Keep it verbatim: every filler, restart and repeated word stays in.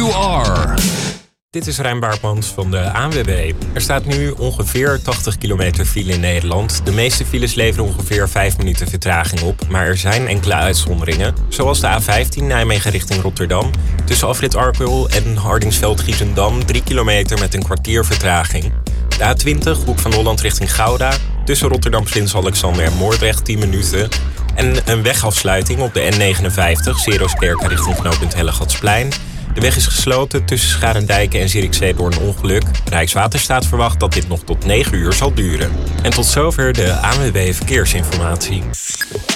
you are. Dit is Rijn Baartmans van de A N W B. Er staat nu ongeveer tachtig kilometer file in Nederland. De meeste files leveren ongeveer vijf minuten vertraging op. Maar er zijn enkele uitzonderingen. Zoals de A vijftien Nijmegen richting Rotterdam. Tussen afrit Arkel en Hardingsveld-Giessendam drie kilometer met een kwartier vertraging. De A twintig Hoek van Holland richting Gouda. Tussen Rotterdam, Prins-Alexander en Moordrecht tien minuten. En een wegafsluiting op de N negenenvijftig Seroskerken richting knooppunt Hellegatsplein. De weg is gesloten tussen Scharendijken en Zierikzee door een ongeluk. Rijkswaterstaat verwacht dat dit nog tot negen uur zal duren. En tot zover de A N W B Verkeersinformatie.